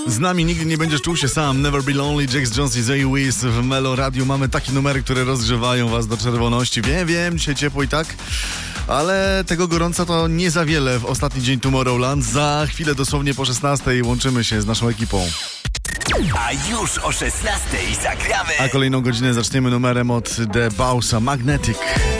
Z nami nigdy nie będziesz czuł się sam. Never Be Lonely, Jax Jones i Zoe Wiz w Melo Radio. Mamy takie numery, które rozgrzewają was do czerwoności. Wiem, dzisiaj ciepło i tak, ale tego gorąca to nie za wiele w ostatni dzień Tomorrowland. Za chwilę, dosłownie po 16:00 łączymy się z naszą ekipą. A już o 16:00 zagramy. A kolejną godzinę zaczniemy numerem od The Bausa, Magnetic.